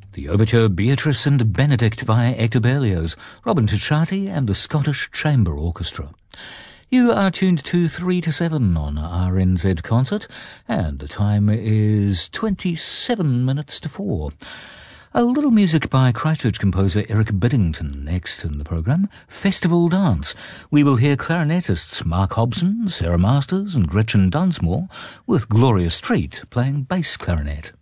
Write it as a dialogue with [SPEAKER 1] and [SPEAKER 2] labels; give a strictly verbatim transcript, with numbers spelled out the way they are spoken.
[SPEAKER 1] The overture Beatrice and Benedict by Hector Berlioz, Robin Ticciati and the Scottish Chamber Orchestra. You are tuned to three to seven on R N Z Concert, and the time is twenty-seven minutes to four. A little music by Christchurch composer Eric Biddington next in the programme, Festival Dance. We will hear clarinetists Mark Hobson, Sarah Masters and Gretchen Dunsmore, with Gloria Street playing bass clarinet.